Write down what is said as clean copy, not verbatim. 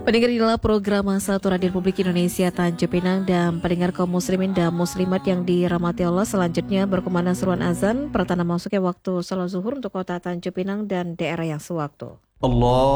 Pendengar inilah program Satu Radio Republik Indonesia Tanjung Pinang dan pendengar kaum muslimin dan muslimat yang dirahmati Allah. Selanjutnya berkumandang seruan azan pertanda masuknya waktu salat zuhur untuk kota Tanjung Pinang dan daerah yang sewaktu. Allah